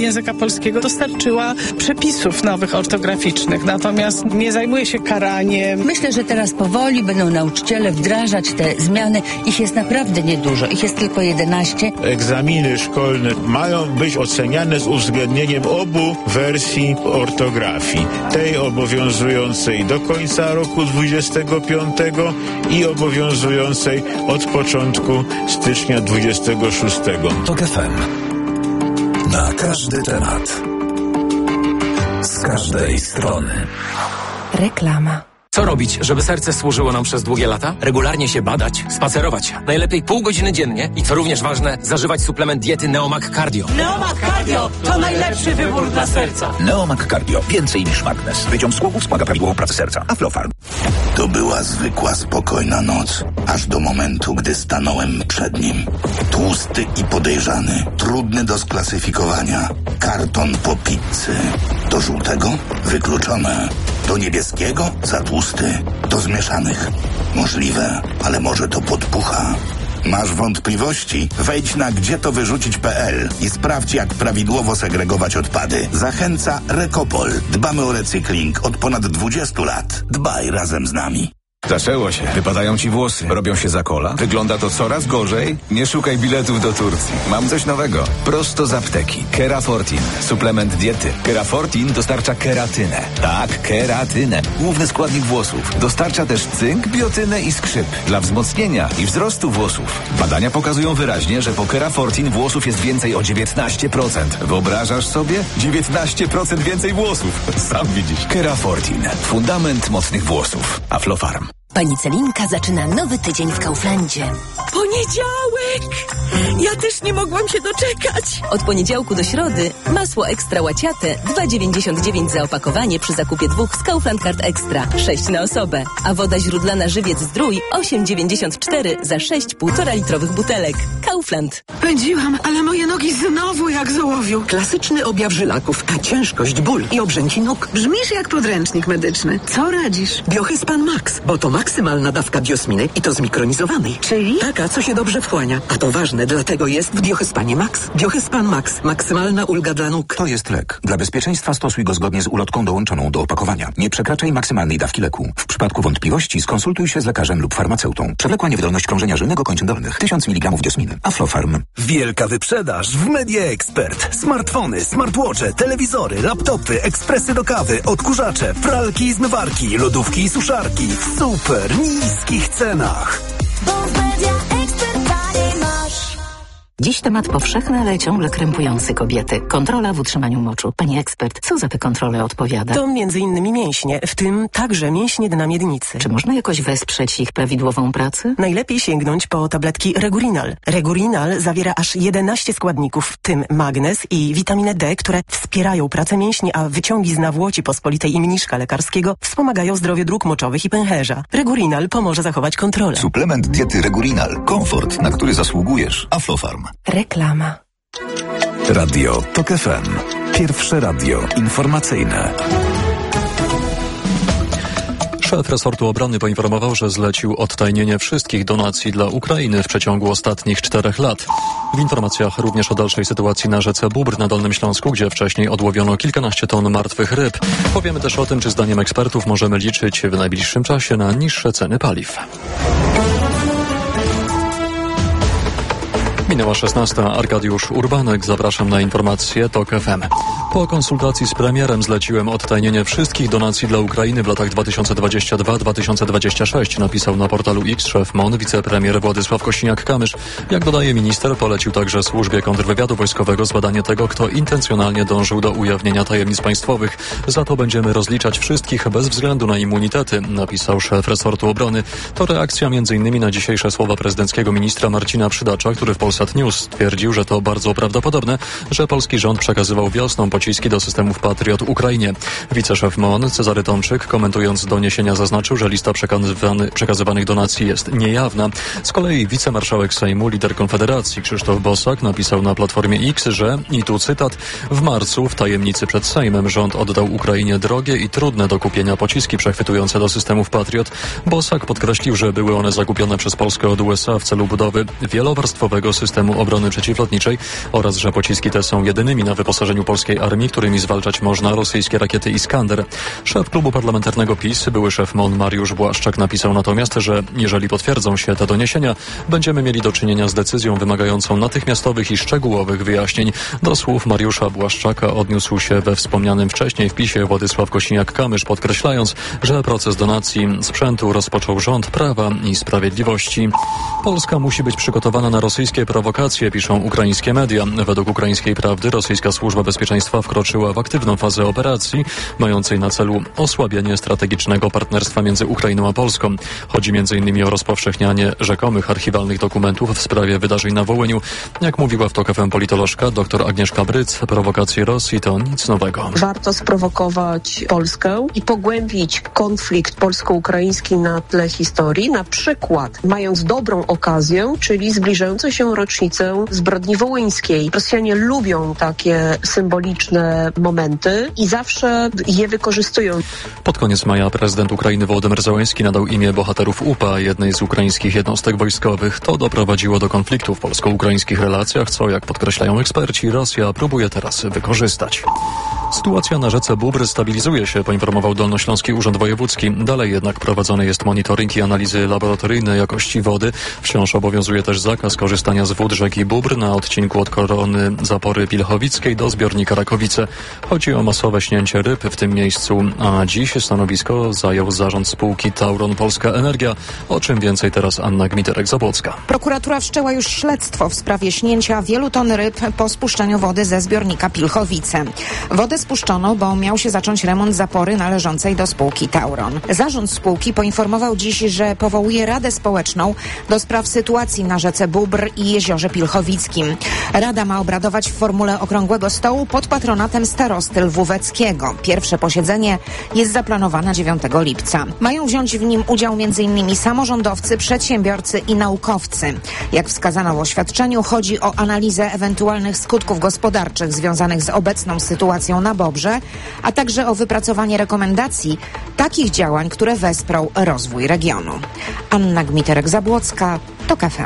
języka polskiego dostarczyła przepisów nowych ortograficznych, natomiast nie zajmuje się karaniem. Myślę, że teraz powoli będą nauczyciele wdrażać te zmiany. Ich jest naprawdę niedużo. Ich jest tylko 11. Egzaminy szkolne mają być oceniane z uwzględnieniem obu wersji ortografii. Tej obowiązującej do końca roku 25 i obowiązującej od początku stycznia 26. TOK FM. Na każdy temat. Z każdej strony. Reklama. Co robić, żeby serce służyło nam przez długie lata? Regularnie się badać, spacerować. Najlepiej pół godziny dziennie i co również ważne, zażywać suplement diety Neomag Cardio. Neomag Cardio to najlepszy wybór dla serca. Neomag Cardio. Więcej niż magnes. Wyciąg z głowów wspomaga prawidłową pracę serca. Aflofarm. To była zwykła, spokojna noc. Aż do momentu, gdy stanąłem przed nim. Tłusty i podejrzany. Trudny do sklasyfikowania. Karton po pizzy. Do żółtego? Wykluczone. Do niebieskiego? Za tłusty. Do zmieszanych? Możliwe, ale może to podpucha. Masz wątpliwości? Wejdź na gdzietowyrzucić.pl i sprawdź, jak prawidłowo segregować odpady. Zachęca Recopol. Dbamy o recykling od ponad 20 lat. Dbaj razem z nami. Zaczęło się. Wypadają ci włosy. Robią się za kola. Wygląda to coraz gorzej. Nie szukaj biletów do Turcji. Mam coś nowego. Prosto z apteki. Kerafortin. Suplement diety. Kerafortin dostarcza keratynę. Tak, keratynę. Główny składnik włosów. Dostarcza też cynk, biotynę i skrzyp. Dla wzmocnienia i wzrostu włosów. Badania pokazują wyraźnie, że po Kerafortin włosów jest więcej o 19%. Wyobrażasz sobie? 19% więcej włosów. Sam widzisz. Kerafortin. Fundament mocnych włosów. Aflofarm. Pani Celinka zaczyna nowy tydzień w Kauflandzie. Poniedziałek! Ja też nie mogłam się doczekać. Od poniedziałku do środy masło ekstra łaciate 2,99 za opakowanie przy zakupie 2 z Kaufland Card Extra. 6 na osobę. A woda źródlana Żywiec Zdrój 8,94 za 6 1,5 litrowych butelek. Kaufland. Pędziłam, ale moje nogi znowu jak z ołowiu. Klasyczny objaw żylaków, a ciężkość, ból i obrzęki nóg. Brzmisz jak podręcznik medyczny. Co radzisz? Biohyspan Max, bo to maksymalna dawka biosminy i to zmikronizowanej. Czyli? Taka, co się dobrze wchłania. A to ważne, dlatego jest w Biohyspanie Max. Biohyspan Max. Maksymalna ulga dla nóg. To jest lek. Dla bezpieczeństwa stosuj go zgodnie z ulotką dołączoną do opakowania. Nie przekraczaj maksymalnej dawki leku. W przypadku wątpliwości skonsultuj się z lekarzem lub farmaceutą. Przewlekła niewydolność krążenia żylnego kończyn dolnych. 1000 mg diosminy. Aflofarm. Wielka wyprzedaż w Media Expert. Smartfony, smartwatche, telewizory, laptopy, ekspresy do kawy, odkurzacze, pralki i zmywarki, lodówki i suszarki w super niskich cenach. Dziś temat powszechny, ale ciągle krępujący kobiety. Kontrola w utrzymaniu moczu. Pani ekspert, co za te kontrole odpowiada? To m.in. mięśnie, w tym także mięśnie dna miednicy. Czy można jakoś wesprzeć ich prawidłową pracę? Najlepiej sięgnąć po tabletki Regurinal. Regurinal zawiera aż 11 składników, w tym magnez i witaminę D, które wspierają pracę mięśni, a wyciągi z nawłoci pospolitej i mniszka lekarskiego wspomagają zdrowie dróg moczowych i pęcherza. Regurinal pomoże zachować kontrolę. Suplement diety Regurinal. Komfort, na który zasługujesz. Aflofarm. Reklama. Radio TOK FM. Pierwsze radio informacyjne. Szef resortu obrony poinformował, że zlecił odtajnienie wszystkich donacji dla Ukrainy w przeciągu ostatnich 4 lat. W informacjach również o dalszej sytuacji na rzece Bóbr na Dolnym Śląsku, gdzie wcześniej odłowiono kilkanaście ton martwych ryb. Powiemy też o tym, czy zdaniem ekspertów możemy liczyć w najbliższym czasie na niższe ceny paliw. Minęła 16. Arkadiusz Urbanek. Zapraszam na informacje TOK FM. Po konsultacji z premierem zleciłem odtajnienie wszystkich donacji dla Ukrainy w latach 2022-2026, napisał na portalu X szef MON wicepremier Władysław Kosiniak-Kamysz. Jak dodaje minister, polecił także służbie kontrwywiadu wojskowego zbadanie tego, kto intencjonalnie dążył do ujawnienia tajemnic państwowych. Za to będziemy rozliczać wszystkich bez względu na immunitety, napisał szef resortu obrony. To reakcja m.in. na dzisiejsze słowa prezydenckiego ministra Marcina Przydacza, który w Polsat News stwierdził, że to bardzo prawdopodobne, że polski rząd przekazywał wiosną pociski do systemów Patriot Ukrainie. Wiceszef MON Cezary Tomczyk, komentując doniesienia, zaznaczył, że lista przekazywanych donacji jest niejawna. Z kolei wicemarszałek Sejmu, lider Konfederacji Krzysztof Bosak napisał na Platformie X, że, i tu cytat, w marcu w tajemnicy przed Sejmem rząd oddał Ukrainie drogie i trudne do kupienia pociski przechwytujące do systemów Patriot. Bosak podkreślił, że były one zakupione przez Polskę od USA w celu budowy wielowarstwowego systemu systemu obrony przeciwlotniczej oraz że pociski te są jedynymi na wyposażeniu polskiej armii, którymi zwalczać można rosyjskie rakiety Iskander. Szef klubu parlamentarnego PiS, były szef MON Mariusz Błaszczak napisał natomiast, że jeżeli potwierdzą się te doniesienia, będziemy mieli do czynienia z decyzją wymagającą natychmiastowych i szczegółowych wyjaśnień. Do słów Mariusza Błaszczaka odniósł się we wspomnianym wcześniej wpisie Władysław Kosiniak-Kamysz, podkreślając, że proces donacji sprzętu rozpoczął rząd Prawa i Sprawiedliwości. Polska musi być przygotowana na rosyjskie prowokacje, piszą ukraińskie media. Według Ukraińskiej Prawdy rosyjska służba bezpieczeństwa wkroczyła w aktywną fazę operacji, mającej na celu osłabienie strategicznego partnerstwa między Ukrainą a Polską. Chodzi m.in. o rozpowszechnianie rzekomych archiwalnych dokumentów w sprawie wydarzeń na Wołyniu. Jak mówiła w TOK FM politolożka dr Agnieszka Bryc, prowokacje Rosji to nic nowego. Warto sprowokować Polskę i pogłębić konflikt polsko-ukraiński na tle historii, na przykład mając dobrą okazję, czyli zbliżającą się rocznicę zbrodni wołyńskiej. Rosjanie lubią takie symboliczne momenty i zawsze je wykorzystują. Pod koniec maja prezydent Ukrainy Wołodymyr Zełenski nadał imię bohaterów UPA, jednej z ukraińskich jednostek wojskowych. To doprowadziło do konfliktu w polsko-ukraińskich relacjach, co, jak podkreślają eksperci, Rosja próbuje teraz wykorzystać. Sytuacja na rzece Bóbr stabilizuje się, poinformował Dolnośląski Urząd Wojewódzki. Dalej jednak prowadzony jest monitoring i analizy laboratoryjne jakości wody. Wciąż obowiązuje też zakaz korzystania z wód rzeki Bóbr na odcinku od korony Zapory Pilchowickiej do zbiornika Rakowice. Chodzi o masowe śnięcie ryb w tym miejscu, a dziś stanowisko zajął zarząd spółki Tauron Polska Energia. O czym więcej teraz Anna Gmiterek-Zabłocka. Prokuratura wszczęła już śledztwo w sprawie śnięcia wielu ton ryb po spuszczeniu wody ze zbiornika Pilchowice. Wodę spuszczono, bo miał się zacząć remont zapory należącej do spółki Tauron. Zarząd spółki poinformował dziś, że powołuje Radę Społeczną do spraw sytuacji na rzece Bóbr i jeziorze Pilchowickim. Rada ma obradować w formule okrągłego stołu pod patronatem starosty lwóweckiego. Pierwsze posiedzenie jest zaplanowane 9 lipca. Mają wziąć w nim udział m.in. samorządowcy, przedsiębiorcy i naukowcy. Jak wskazano w oświadczeniu, chodzi o analizę ewentualnych skutków gospodarczych związanych z obecną sytuacją na Bobrze, a także o wypracowanie rekomendacji takich działań, które wesprą rozwój regionu. Anna Gmiterek-Zabłocka, TOK FM.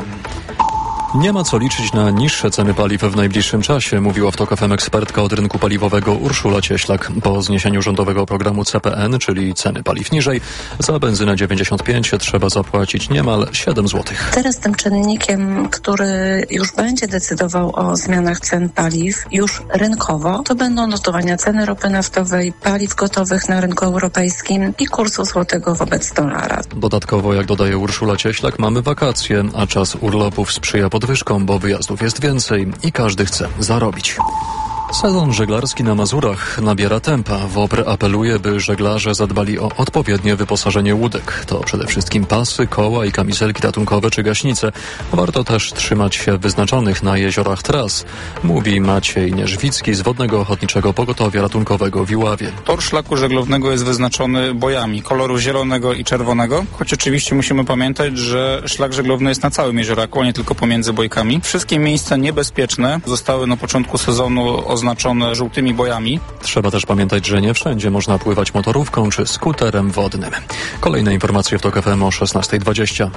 Nie ma co liczyć na niższe ceny paliw w najbliższym czasie, mówiła w TOK FM ekspertka od rynku paliwowego Urszula Cieślak. Po zniesieniu rządowego programu CPN, czyli ceny paliw niżej, za benzynę 95 trzeba zapłacić niemal 7 zł. Teraz tym czynnikiem, który już będzie decydował o zmianach cen paliw już rynkowo, to będą notowania ceny ropy naftowej, paliw gotowych na rynku europejskim i kursu złotego wobec dolara. Dodatkowo, jak dodaje Urszula Cieślak, mamy wakacje, a czas urlopów sprzyja podwyżkom, bo wyjazdów jest więcej i każdy chce zarobić. Sezon żeglarski na Mazurach nabiera tempa. WOPR apeluje, by żeglarze zadbali o odpowiednie wyposażenie łódek. To przede wszystkim pasy, koła i kamizelki ratunkowe czy gaśnice. Warto też trzymać się wyznaczonych na jeziorach tras, mówi Maciej Nierzwicki z Wodnego Ochotniczego Pogotowia Ratunkowego w Iławie. Tor szlaku żeglownego jest wyznaczony bojami koloru zielonego i czerwonego, choć oczywiście musimy pamiętać, że szlak żeglowny jest na całym jezioraku, a nie tylko pomiędzy bojkami. Wszystkie miejsca niebezpieczne zostały na początku sezonu oznaczone żółtymi bojami. Trzeba też pamiętać, że nie wszędzie można pływać motorówką czy skuterem wodnym. Kolejne informacje w TOK FM o 16:20.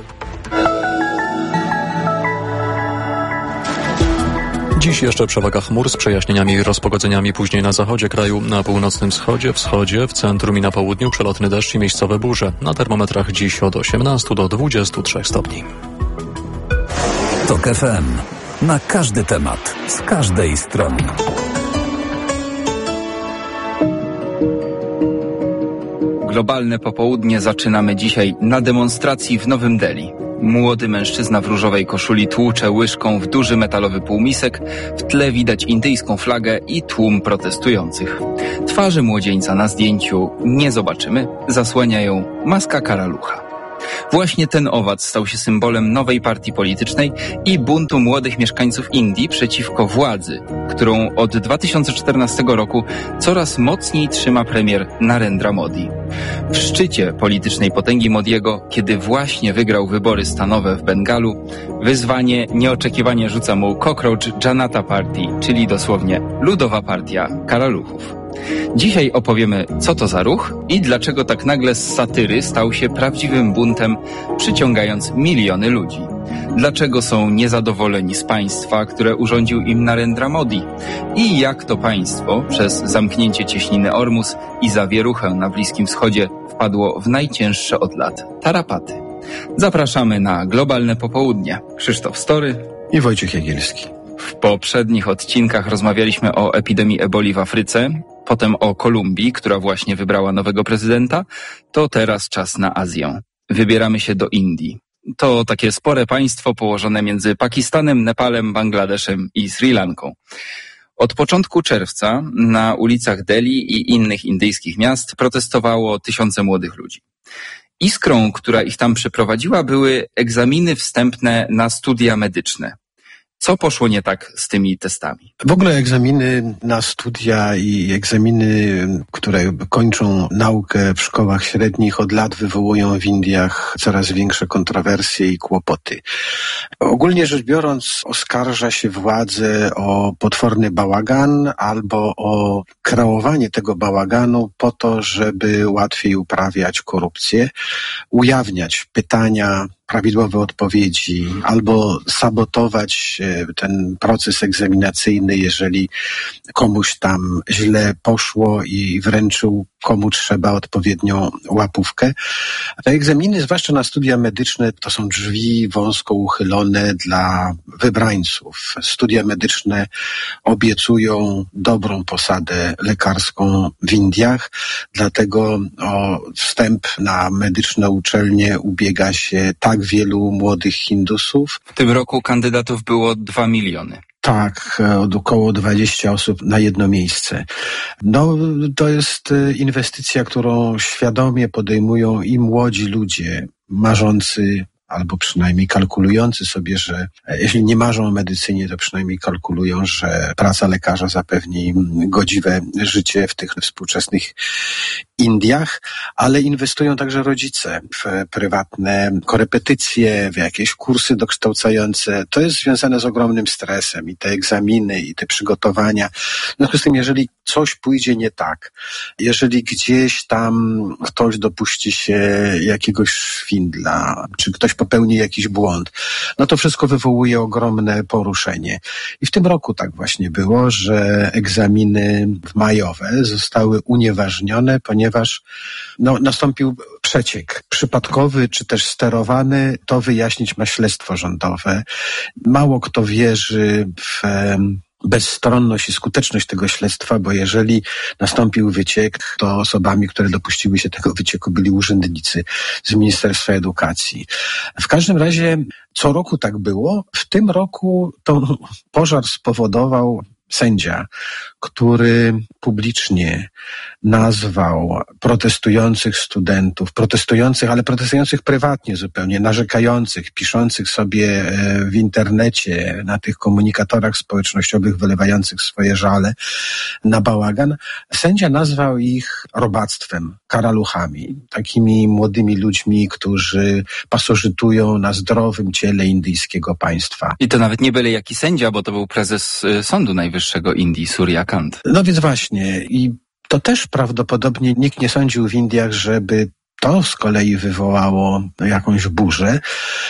Dziś jeszcze przewaga chmur z przejaśnieniami i rozpogodzeniami, później na zachodzie kraju, na północnym wschodzie, w centrum i na południu przelotny deszcz i miejscowe burze. Na termometrach dziś od 18 do 23 stopni. TOK FM. Na każdy temat, z każdej strony. Globalne popołudnie zaczynamy dzisiaj na demonstracji w Nowym Delhi. Młody mężczyzna w różowej koszuli tłucze łyżką w duży metalowy półmisek. W tle widać indyjską flagę i tłum protestujących. Twarzy młodzieńca na zdjęciu nie zobaczymy, zasłania ją maska karalucha. Właśnie ten owad stał się symbolem nowej partii politycznej i buntu młodych mieszkańców Indii przeciwko władzy, którą od 2014 roku coraz mocniej trzyma premier Narendra Modi. W szczycie politycznej potęgi Modiego, kiedy właśnie wygrał wybory stanowe w Bengalu, wyzwanie nieoczekiwanie rzuca mu Cockroach Janata Party, czyli dosłownie Ludowa Partia Karaluchów. Dzisiaj opowiemy, co to za ruch i dlaczego tak nagle z satyry stał się prawdziwym buntem, przyciągając miliony ludzi. Dlaczego są niezadowoleni z państwa, które urządził im Narendra Modi? I jak to państwo przez zamknięcie cieśniny Ormus i zawieruchę na Bliskim Wschodzie wpadło w najcięższe od lat tarapaty. Zapraszamy na Globalne Popołudnie. Krzysztof Story i Wojciech Jagielski. W poprzednich odcinkach rozmawialiśmy o epidemii eboli w Afryce, potem o Kolumbii, która właśnie wybrała nowego prezydenta. To teraz czas na Azję. Wybieramy się do Indii. To takie spore państwo położone między Pakistanem, Nepalem, Bangladeszem i Sri Lanką. Od początku czerwca na ulicach Delhi i innych indyjskich miast protestowało tysiące młodych ludzi. Iskrą, która ich tam przyprowadziła, były egzaminy wstępne na studia medyczne. Co poszło nie tak z tymi testami? W ogóle egzaminy na studia i egzaminy, które kończą naukę w szkołach średnich, od lat wywołują w Indiach coraz większe kontrowersje i kłopoty. Ogólnie rzecz biorąc, oskarża się władzę o potworny bałagan albo o kreowanie tego bałaganu po to, żeby łatwiej uprawiać korupcję, ujawniać pytania, prawidłowe odpowiedzi, albo sabotować ten proces egzaminacyjny, jeżeli komuś tam źle poszło i wręczył komu trzeba odpowiednią łapówkę. Te egzaminy, zwłaszcza na studia medyczne, to są drzwi wąsko uchylone dla wybrańców. Studia medyczne obiecują dobrą posadę lekarską w Indiach, dlatego o wstęp na medyczne uczelnie ubiega się tak wielu młodych Hindusów. W tym roku kandydatów było 2 miliony. Tak, od około 20 osób na jedno miejsce. No, to jest inwestycja, którą świadomie podejmują i młodzi ludzie, marzący albo przynajmniej kalkulujący sobie, że jeśli nie marzą o medycynie, to przynajmniej kalkulują, że praca lekarza zapewni im godziwe życie w tych współczesnych Indiach, ale inwestują także rodzice w prywatne korepetycje, w jakieś kursy dokształcające. To jest związane z ogromnym stresem i te egzaminy, i te przygotowania. W związku z tym, jeżeli coś pójdzie nie tak, jeżeli gdzieś tam ktoś dopuści się jakiegoś szwindla, czy ktoś popełni jakiś błąd, no to wszystko wywołuje ogromne poruszenie. I w tym roku tak właśnie było, że egzaminy majowe zostały unieważnione, ponieważ nastąpił przeciek przypadkowy, czy też sterowany. To wyjaśnić ma śledztwo rządowe. Mało kto wierzy w bezstronność i skuteczność tego śledztwa, bo jeżeli nastąpił wyciek, to osobami, które dopuściły się tego wycieku, byli urzędnicy z Ministerstwa Edukacji. W każdym razie co roku tak było. W tym roku to pożar spowodował sędzia, który publicznie nazwał protestujących studentów, ale protestujących prywatnie zupełnie, narzekających, piszących sobie w internecie, na tych komunikatorach społecznościowych, wylewających swoje żale na bałagan. Sędzia nazwał ich robactwem, karaluchami, takimi młodymi ludźmi, którzy pasożytują na zdrowym ciele indyjskiego państwa. I to nawet nie byle jaki sędzia, bo to był prezes Sądu Najwyższego Indii, Surya Kant. No więc właśnie, i to też prawdopodobnie nikt nie sądził w Indiach, żeby to z kolei wywołało jakąś burzę,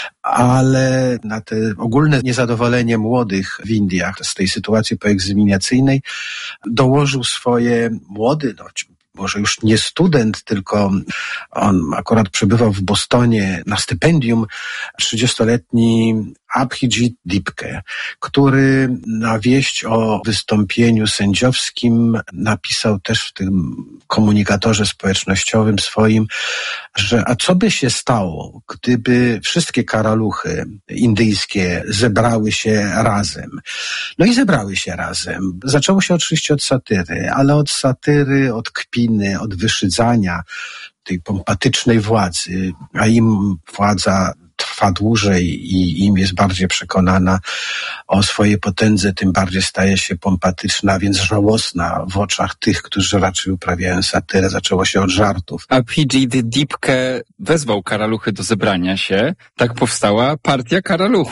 ale na te ogólne niezadowolenie młodych w Indiach z tej sytuacji poegzaminacyjnej dołożył swoje młody, może już nie student, tylko on akurat przebywał w Bostonie na stypendium, 30-letni Abhijit Dipke, który na wieść o wystąpieniu sędziowskim napisał też w tym komunikatorze społecznościowym swoim, że a co by się stało, gdyby wszystkie karaluchy indyjskie zebrały się razem. No i zebrały się razem. Zaczęło się oczywiście od satyry, ale od satyry, od kpiny, od wyszydzania tej pompatycznej władzy, a im władza trwa dłużej i im jest bardziej przekonana o swojej potędze, tym bardziej staje się pompatyczna, więc żałosna w oczach tych, którzy raczej uprawiają satyrę. Zaczęło się od żartów. Abhijit Dipke wezwał karaluchy do zebrania się. Tak powstała Partia Karaluchów.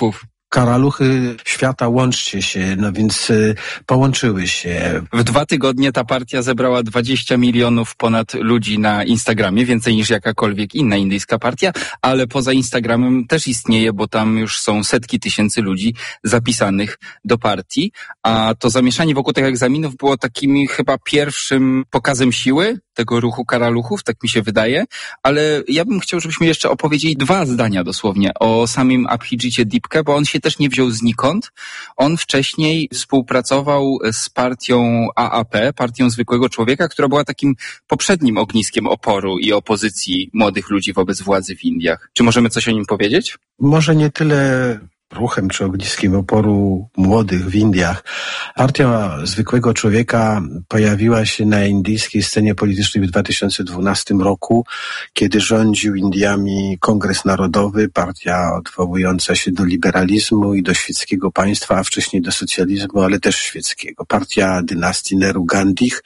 Karaluchy świata, łączcie się, no więc połączyły się. W 2 tygodnie ta partia zebrała 20 milionów ponad ludzi na Instagramie, więcej niż jakakolwiek inna indyjska partia, ale poza Instagramem też istnieje, bo tam już są setki tysięcy ludzi zapisanych do partii, a to zamieszanie wokół tych egzaminów było takim chyba pierwszym pokazem siły tego ruchu karaluchów, tak mi się wydaje, ale ja bym chciał, żebyśmy jeszcze opowiedzieli 2 zdania dosłownie o samym Abhijicie Dipke, bo on się też nie wziął znikąd. On wcześniej współpracował z partią AAP, partią zwykłego człowieka, która była takim poprzednim ogniskiem oporu i opozycji młodych ludzi wobec władzy w Indiach. Czy możemy coś o nim powiedzieć? Może nie tyle ruchem czy ogniskiem oporu młodych w Indiach. Partia zwykłego człowieka pojawiła się na indyjskiej scenie politycznej w 2012 roku, kiedy rządził Indiami Kongres Narodowy, partia odwołująca się do liberalizmu i do świeckiego państwa, a wcześniej do socjalizmu, ale też świeckiego. Partia dynastii Nehru-Gandhich,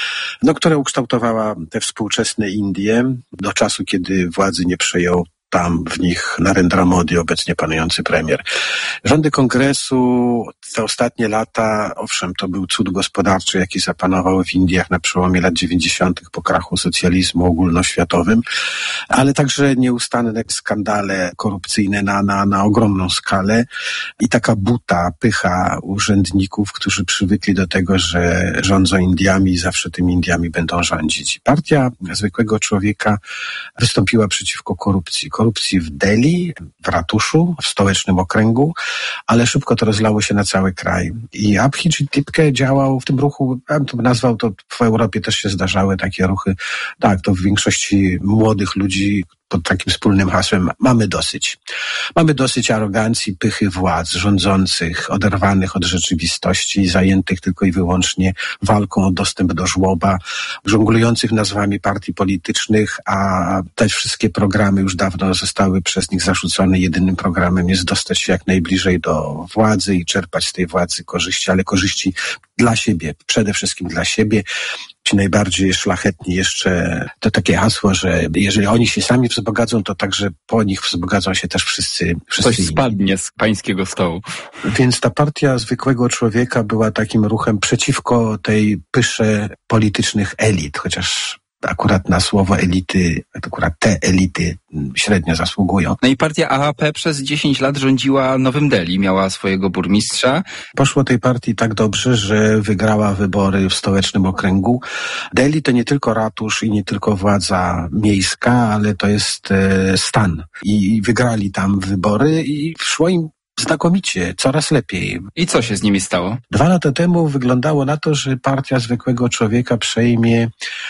która ukształtowała te współczesne Indie do czasu, kiedy władzy nie przejął tam w nich Narendra Modi, obecnie panujący premier. Rządy kongresu te ostatnie lata, owszem, to był cud gospodarczy, jaki zapanował w Indiach na przełomie lat 90. po krachu socjalizmu ogólnoświatowym, ale także nieustanne skandale korupcyjne na ogromną skalę i taka buta, pycha urzędników, którzy przywykli do tego, że rządzą Indiami i zawsze tymi Indiami będą rządzić. Partia zwykłego człowieka wystąpiła przeciwko korupcji w Delhi, w ratuszu, w stołecznym okręgu, ale szybko to rozlało się na cały kraj. I Abhijit Dipke działał w tym ruchu, ja bym to nazwał, to w Europie też się zdarzały takie ruchy, tak, to w większości młodych ludzi pod takim wspólnym hasłem mamy dosyć. Mamy dosyć arogancji, pychy władz rządzących, oderwanych od rzeczywistości, zajętych tylko i wyłącznie walką o dostęp do żłoba, żonglujących nazwami partii politycznych, a te wszystkie programy już dawno zostały przez nich zarzucone. Jedynym programem jest dostać się jak najbliżej do władzy i czerpać z tej władzy korzyści, ale korzyści dla siebie, przede wszystkim dla siebie. Ci najbardziej szlachetni jeszcze, to takie hasło, że jeżeli oni się sami wzbogacą, to także po nich wzbogacą się też wszyscy Coś spadnie z pańskiego stołu. Więc ta partia zwykłego człowieka była takim ruchem przeciwko tej pysze politycznych elit, chociaż akurat na słowo elity, akurat te elity średnio zasługują. No i partia AAP przez 10 lat rządziła Nowym Delhi, miała swojego burmistrza. Poszło tej partii tak dobrze, że wygrała wybory w stołecznym okręgu. Delhi to nie tylko ratusz i nie tylko władza miejska, ale to jest stan. I wygrali tam wybory i szło im znakomicie, coraz lepiej. I co się z nimi stało? 2 lata temu wyglądało na to, że partia zwykłego człowieka przejmie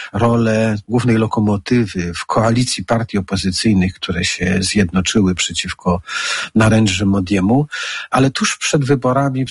rolę głównej lokomotywy w koalicji partii opozycyjnych, które się zjednoczyły przeciwko Narendrze Modiemu, ale tuż przed wyborami w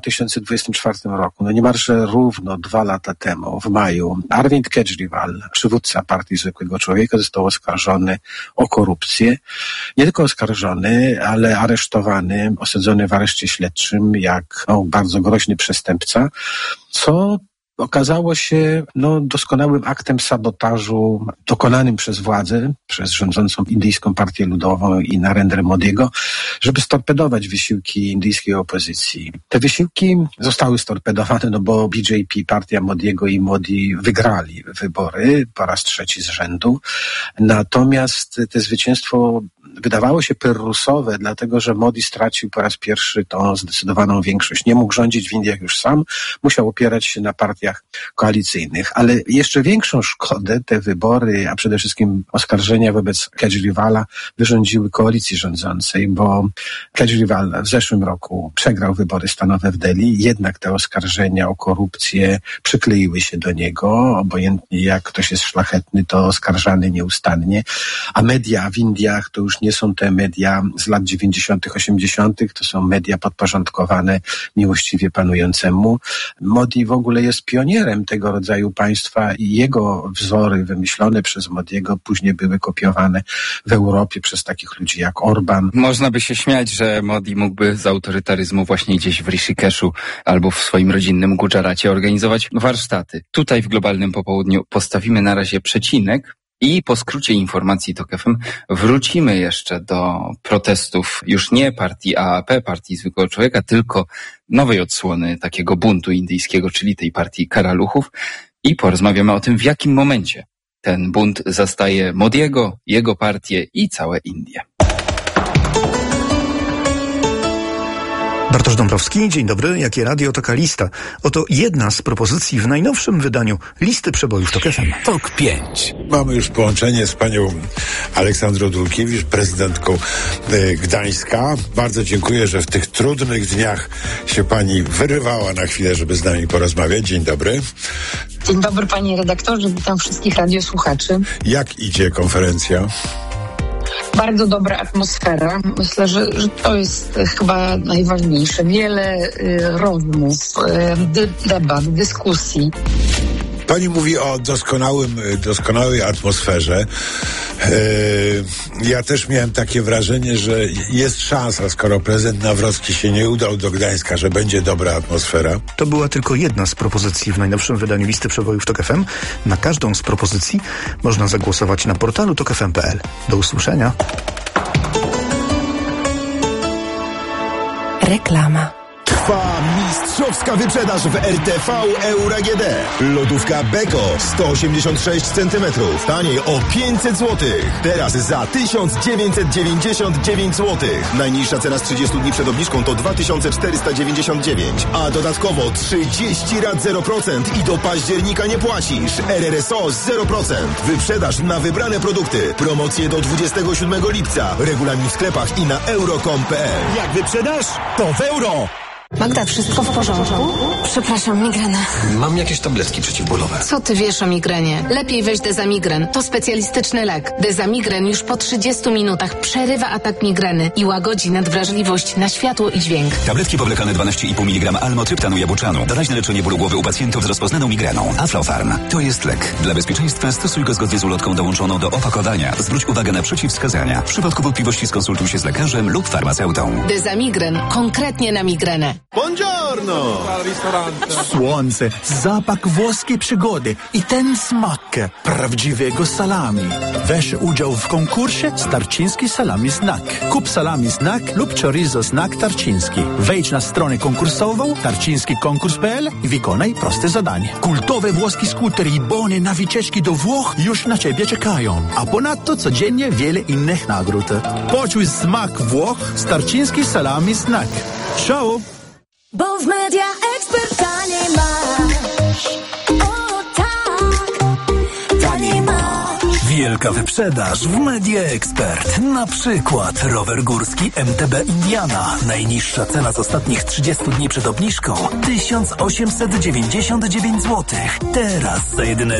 2024 roku, niemalże równo 2 lata temu, w maju, Arvind Kejriwal, przywódca partii zwykłego człowieka, został oskarżony o korupcję. Nie tylko oskarżony, ale aresztowany, osadzony w areszcie śledczym jak bardzo groźny przestępca, co okazało się doskonałym aktem sabotażu dokonanym przez władzę, przez rządzącą indyjską partię ludową i Narendrę Modiego, żeby storpedować wysiłki indyjskiej opozycji. Te wysiłki zostały storpedowane, bo BJP, partia Modiego i Modi wygrali wybory po raz 3 z rzędu. Natomiast te zwycięstwo wydawało się pyrrusowe, dlatego że Modi stracił po raz pierwszy tą zdecydowaną większość. Nie mógł rządzić w Indiach już sam, musiał opierać się na partiach koalicyjnych. Ale jeszcze większą szkodę te wybory, a przede wszystkim oskarżenia wobec Kejriwala wyrządziły koalicji rządzącej, bo Kejriwal w zeszłym roku przegrał wybory stanowe w Delhi, jednak te oskarżenia o korupcję przykleiły się do niego, obojętnie jak ktoś jest szlachetny, to oskarżany nieustannie, a media w Indiach to już nie są te media z lat 90., 80., to są media podporządkowane miłościwie panującemu. Modi w ogóle jest pionierem tego rodzaju państwa i jego wzory wymyślone przez Modiego później były kopiowane w Europie przez takich ludzi jak Orban. Można by się śmiać, że Modi mógłby z autorytaryzmu właśnie gdzieś w Rishikeshu albo w swoim rodzinnym Gudżaracie organizować warsztaty. Tutaj w Globalnym Popołudniu postawimy na razie przecinek I po skrócie informacji TOK FM wrócimy jeszcze do protestów już nie partii AAP, partii zwykłego człowieka, tylko nowej odsłony takiego buntu indyjskiego, czyli tej partii karaluchów i porozmawiamy o tym, w jakim momencie ten bunt zastaje Modiego, jego partię i całe Indie. Bartosz Dąbrowski, dzień dobry. Jakie radio, taka lista. Oto jedna z propozycji w najnowszym wydaniu listy przebojów TOK FM. TOK 5. Mamy już połączenie z panią Aleksandrą Dulkiewicz, prezydentką Gdańska. Bardzo dziękuję, że w tych trudnych dniach się pani wyrywała na chwilę, żeby z nami porozmawiać. Dzień dobry. Dzień dobry, panie redaktorze. Witam wszystkich radiosłuchaczy. Jak idzie konferencja? Bardzo dobra atmosfera. Myślę, że to jest chyba najważniejsze. Wiele rozmów, debat, dyskusji. Pani mówi o doskonałej atmosferze. Ja też miałem takie wrażenie, że jest szansa, skoro prezydent Nawrocki się nie udał do Gdańska, że będzie dobra atmosfera. To była tylko jedna z propozycji w najnowszym wydaniu listy przebojów TOK FM. Na każdą z propozycji można zagłosować na portalu tokfm.pl. Do usłyszenia. Reklama. Trwa mistrzowska wyprzedaż w RTV Euro AGD. Lodówka Beko 186 cm. Taniej o 500 zł. Teraz za 1999 zł. Najniższa cena z 30 dni przed obniżką to 2499. A dodatkowo 30 rat 0% i do października nie płacisz. RRSO 0%. Wyprzedaż na wybrane produkty. Promocje do 27 lipca. Regulamin w sklepach i na euro.com.pl. Jak wyprzedasz? To w euro! Magda, wszystko w porządku? Przepraszam, migrena. Mam jakieś tabletki przeciwbólowe. Co ty wiesz o migrenie? Lepiej weź Dezamigren. To specjalistyczny lek. Dezamigren już po 30 minutach przerywa atak migreny i łagodzi nadwrażliwość na światło i dźwięk. Tabletki powlekane 12,5 mg almotryptanu jabłczanu. Doraźne leczenie bólu głowy u pacjentów z rozpoznaną migreną. Aflofarm. To jest lek. Dla bezpieczeństwa stosuj go zgodnie z ulotką dołączoną do opakowania. Zwróć uwagę na przeciwwskazania. W przypadku wątpliwości skonsultuj się z lekarzem lub farmaceutą. Dezamigren. Konkretnie na migrenę. Buongiorno! Słońce, zapach włoskiej przygody i ten smak prawdziwego salami. Weź udział w konkursie Tarczyński Salami Snack. Kup salami snack lub chorizo snack tarczyński. Wejdź na stronę konkursową tarczyńskikonkurs.pl i wykonaj proste zadanie. Kultowe włoskie skutery i bony na wycieczki do Włoch już na ciebie czekają. A ponadto codziennie wiele innych nagród. Poczuj smak Włoch z Tarczyński Salami Snack. Ciao! Bo w Media Expert taniej masz. O tak, taniej masz. Wielka wyprzedaż w Media Expert. Na przykład rower górski MTB Indiana. Najniższa cena z ostatnich 30 dni przed obniżką 1899 zł. Teraz za jedyne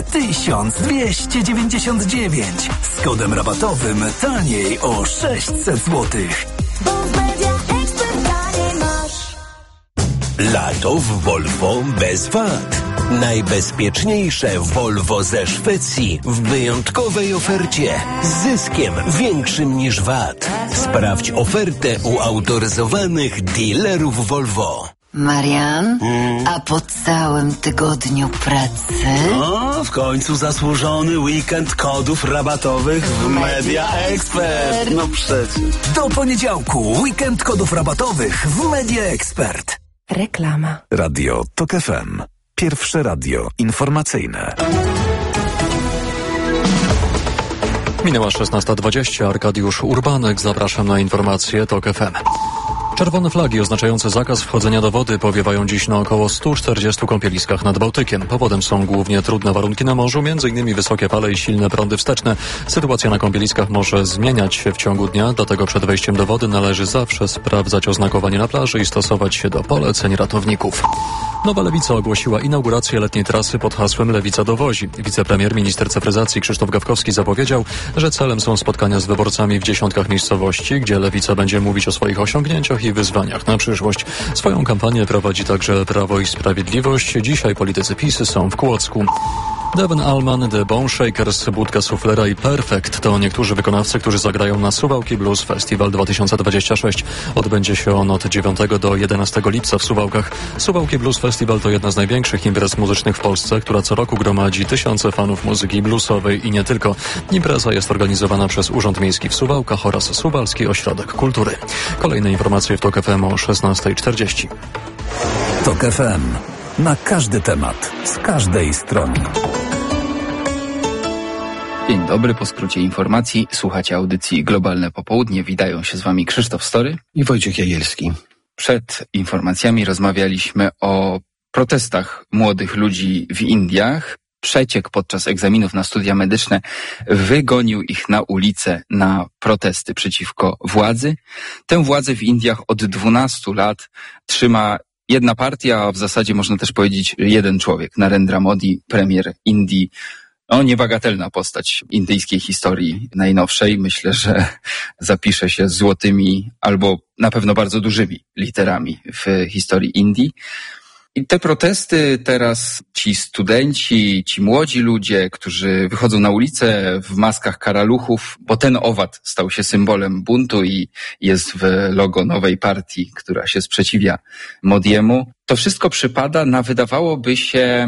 1299. Z kodem rabatowym taniej o 600 zł. Bo w Media Expert taniej masz. Lato w Volvo bez VAT. Najbezpieczniejsze Volvo ze Szwecji w wyjątkowej ofercie z zyskiem większym niż VAT. Sprawdź ofertę u autoryzowanych dealerów Volvo. Marian, a po całym tygodniu pracy? No, w końcu zasłużony weekend kodów rabatowych w Media Expert. No przecież. Do poniedziałku weekend kodów rabatowych w Media Expert. Reklama. Radio TOK FM. Pierwsze radio informacyjne. Minęła 16:20. Arkadiusz Urbanek. Zapraszam na informacje TOK FM. Czerwone flagi oznaczające zakaz wchodzenia do wody powiewają dziś na około 140 kąpieliskach nad Bałtykiem. Powodem są głównie trudne warunki na morzu, m.in. wysokie fale i silne prądy wsteczne. Sytuacja na kąpieliskach może zmieniać się w ciągu dnia, dlatego przed wejściem do wody należy zawsze sprawdzać oznakowanie na plaży i stosować się do poleceń ratowników. Nowa Lewica ogłosiła inaugurację letniej trasy pod hasłem Lewica dowozi. Wicepremier, minister cyfryzacji Krzysztof Gawkowski zapowiedział, że celem są spotkania z wyborcami w dziesiątkach miejscowości, gdzie Lewica będzie mówić o swoich osiągnięciach i wyzwaniach na przyszłość. Swoją kampanię prowadzi także Prawo i Sprawiedliwość. Dzisiaj politycy PiS są w Kłodzku. Devon Allman, The Bone Shakers, Budka Suflera i Perfect to niektórzy wykonawcy, którzy zagrają na Suwałki Blues Festival 2026. Odbędzie się on od 9 do 11 lipca w Suwałkach. Suwałki Blues Festival to jedna z największych imprez muzycznych w Polsce, która co roku gromadzi tysiące fanów muzyki bluesowej i nie tylko. Impreza jest organizowana przez Urząd Miejski w Suwałkach oraz Suwalski Ośrodek Kultury. Kolejne informacje w TOK FM o 16:40. TOK FM. Na każdy temat, z każdej strony. Dzień dobry, po skrócie informacji. Słuchacie audycji Globalne Popołudnie. Witają się z wami Krzysztof Story i Wojciech Jagielski. Przed informacjami rozmawialiśmy o protestach młodych ludzi w Indiach. Przeciek podczas egzaminów na studia medyczne wygonił ich na ulicę na protesty przeciwko władzy. Tę władzę w Indiach od 12 lat trzyma jedna partia, a w zasadzie można też powiedzieć jeden człowiek, Narendra Modi, premier Indii. Niebagatelna postać indyjskiej historii najnowszej. Myślę, że zapisze się złotymi albo na pewno bardzo dużymi literami w historii Indii. I te protesty teraz, ci studenci, ci młodzi ludzie, którzy wychodzą na ulicę w maskach karaluchów, bo ten owad stał się symbolem buntu i jest w logo nowej partii, która się sprzeciwia Modiemu. To wszystko przypada na, wydawałoby się,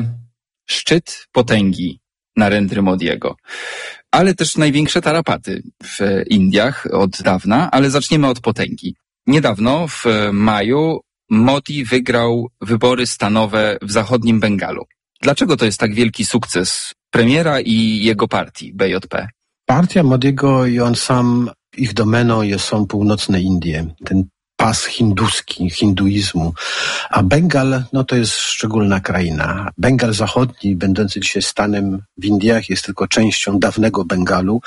szczyt potęgi Narendry Modiego. Ale też największe tarapaty w Indiach od dawna, ale zaczniemy od potęgi. Niedawno, w maju, Modi wygrał wybory stanowe w zachodnim Bengalu. Dlaczego to jest tak wielki sukces premiera i jego partii, BJP? Partia Modiego i on sam, ich domeną są północne Indie. Ten pas hinduski, hinduizmu. A Bengal, to jest szczególna kraina. Bengal zachodni, będący dzisiaj stanem w Indiach, jest tylko częścią dawnego Bengalu,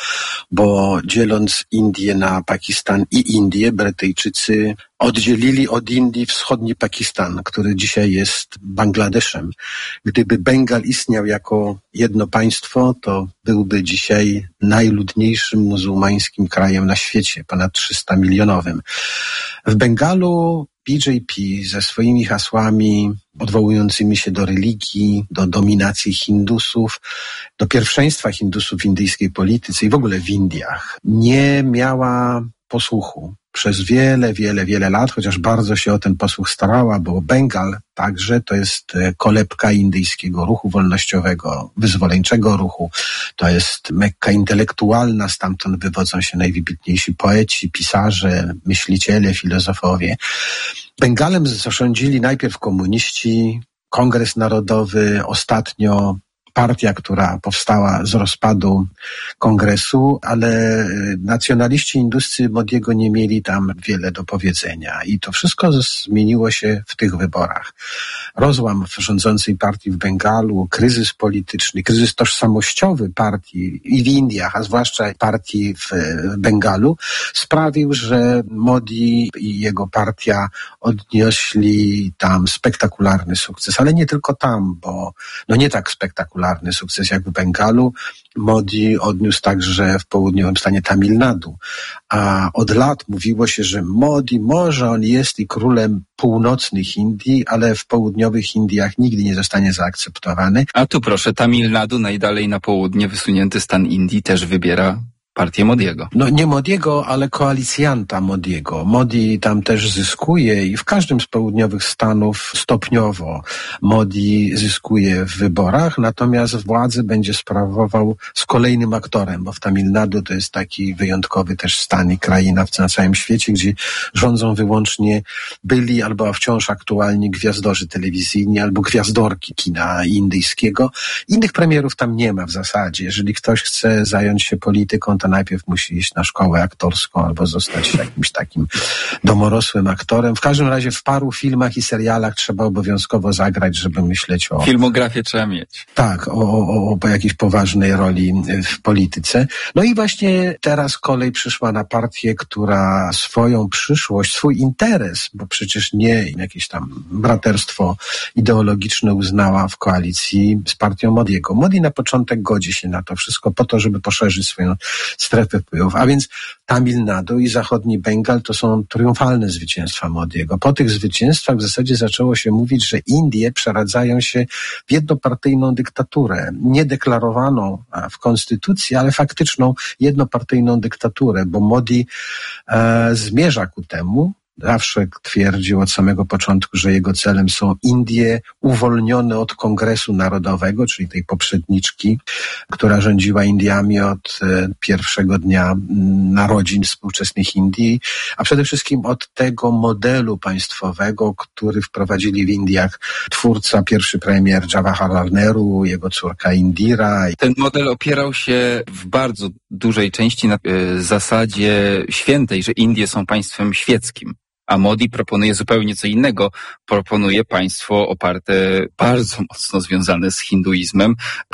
bo dzieląc Indię na Pakistan i Indię, Brytyjczycy oddzielili od Indii wschodni Pakistan, który dzisiaj jest Bangladeszem. Gdyby Bengal istniał jako jedno państwo, to byłby dzisiaj najludniejszym muzułmańskim krajem na świecie, ponad 300 milionowym. W Bengalu BJP ze swoimi hasłami odwołującymi się do religii, do dominacji Hindusów, do pierwszeństwa Hindusów w indyjskiej polityce i w ogóle w Indiach nie miała posłuchu. Przez wiele lat, chociaż bardzo się o ten posłuch starała, bo Bengal także to jest kolebka indyjskiego ruchu wolnościowego, wyzwoleńczego ruchu. To jest Mekka intelektualna, stamtąd wywodzą się najwybitniejsi poeci, pisarze, myśliciele, filozofowie. Bengalem zarządzili najpierw komuniści, Kongres Narodowy, ostatnio partia, która powstała z rozpadu kongresu, ale nacjonaliści hinduscy Modiego nie mieli tam wiele do powiedzenia i to wszystko zmieniło się w tych wyborach. Rozłam w rządzącej partii w Bengalu, kryzys polityczny, kryzys tożsamościowy partii i w Indiach, a zwłaszcza partii w Bengalu, sprawił, że Modi i jego partia odnieśli tam spektakularny sukces, ale nie tylko tam, bo nie tak spektakularny sukces jak w Bengalu. Modi odniósł także w południowym stanie Tamil Nadu. A od lat mówiło się, że Modi może on jest i królem północnych Indii, ale w południowych Indiach nigdy nie zostanie zaakceptowany. A tu proszę, Tamil Nadu, najdalej na południe wysunięty stan Indii, też wybiera partię Modiego. Nie Modiego, ale koalicjanta Modiego. Modi tam też zyskuje i w każdym z południowych stanów stopniowo Modi zyskuje w wyborach, natomiast władzę będzie sprawował z kolejnym aktorem, bo w Tamil Nadu to jest taki wyjątkowy też stan i kraina na całym świecie, gdzie rządzą wyłącznie byli albo wciąż aktualni gwiazdorzy telewizyjni albo gwiazdorki kina indyjskiego. Innych premierów tam nie ma w zasadzie. Jeżeli ktoś chce zająć się polityką, to najpierw musi iść na szkołę aktorską albo zostać jakimś takim domorosłym aktorem. W każdym razie w paru filmach i serialach trzeba obowiązkowo zagrać, żeby myśleć o... Filmografię trzeba mieć. Tak, o jakiejś poważnej roli w polityce. I właśnie teraz kolej przyszła na partię, która swoją przyszłość, swój interes, bo przecież nie jakieś tam braterstwo ideologiczne uznała w koalicji z partią Modiego. Modi na początek godzi się na to wszystko po to, żeby poszerzyć swoją strefy wpływów. A więc Tamil Nadu i zachodni Bengal to są triumfalne zwycięstwa Modiego. Po tych zwycięstwach w zasadzie zaczęło się mówić, że Indie przeradzają się w jednopartyjną dyktaturę, niedeklarowaną w konstytucji, ale faktyczną jednopartyjną dyktaturę, bo Modi zmierza ku temu. Zawsze twierdził od samego początku, że jego celem są Indie uwolnione od Kongresu Narodowego, czyli tej poprzedniczki, która rządziła Indiami od pierwszego dnia narodzin współczesnych Indii, a przede wszystkim od tego modelu państwowego, który wprowadzili w Indiach twórca, pierwszy premier Jawaharlal Nehru, jego córka Indira. Ten model opierał się w bardzo dużej części na zasadzie świętej, że Indie są państwem świeckim. A Modi proponuje zupełnie co innego. Proponuje państwo oparte, bardzo mocno związane z hinduizmem.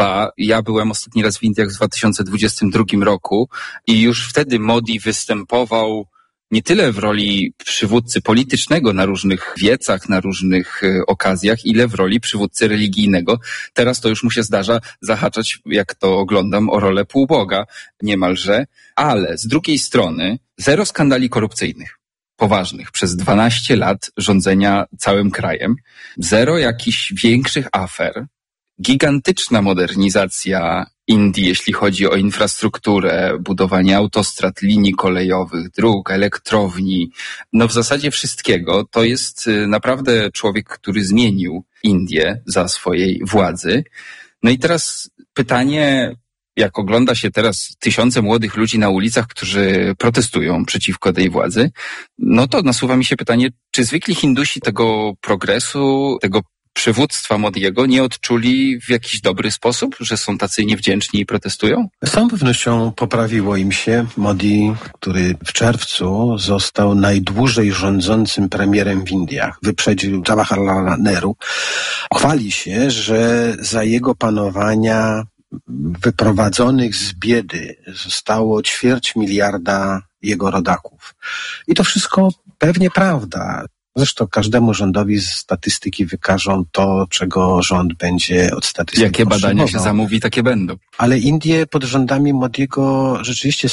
Ja byłem ostatni raz w Indiach w 2022 roku i już wtedy Modi występował nie tyle w roli przywódcy politycznego na różnych wiecach, na różnych okazjach, ile w roli przywódcy religijnego. Teraz to już mu się zdarza zahaczać, jak to oglądam, o rolę półboga niemalże. Ale z drugiej strony zero skandali korupcyjnych. Poważnych przez 12 lat rządzenia całym krajem, zero jakichś większych afer, gigantyczna modernizacja Indii, jeśli chodzi o infrastrukturę, budowanie autostrad, linii kolejowych, dróg, elektrowni, w zasadzie wszystkiego. To jest naprawdę człowiek, który zmienił Indię za swojej władzy. No i teraz pytanie, jak ogląda się teraz tysiące młodych ludzi na ulicach, którzy protestują przeciwko tej władzy, no to nasuwa mi się pytanie, czy zwykli Hindusi tego progresu, tego przywództwa Modiego nie odczuli w jakiś dobry sposób, że są tacy niewdzięczni i protestują? Z całą pewnością poprawiło im się. Modi, który w czerwcu został najdłużej rządzącym premierem w Indiach, wyprzedził Jawaharlala Nehru, chwali się, że za jego panowania wyprowadzonych z biedy zostało 250 miliarda jego rodaków. I to wszystko pewnie prawda. Zresztą każdemu rządowi statystyki wykażą to, czego rząd będzie od statystyk Jakie badania się zamówi, takie będą. Ale Indie pod rządami Modiego rzeczywiście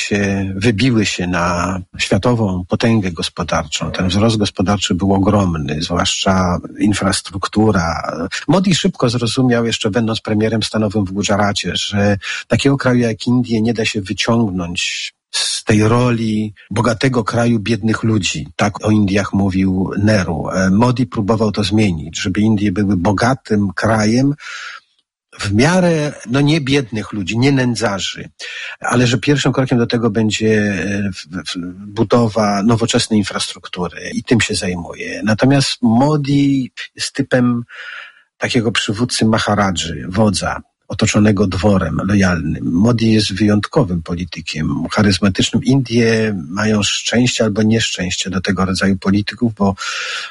wybiły się na światową potęgę gospodarczą. Ten wzrost gospodarczy był ogromny, zwłaszcza infrastruktura. Modi szybko zrozumiał, jeszcze będąc premierem stanowym w Gudżaracie, że takiego kraju jak Indie nie da się wyciągnąć z tej roli bogatego kraju biednych ludzi. Tak o Indiach mówił Nehru. Modi próbował to zmienić, żeby Indie były bogatym krajem w miarę, nie biednych ludzi, nie nędzarzy, ale że pierwszym krokiem do tego będzie budowa nowoczesnej infrastruktury i tym się zajmuje. Natomiast Modi jest typem takiego przywódcy Maharadży, wodza, otoczonego dworem lojalnym. Modi jest wyjątkowym politykiem, charyzmatycznym. Indie mają szczęście albo nieszczęście do tego rodzaju polityków, bo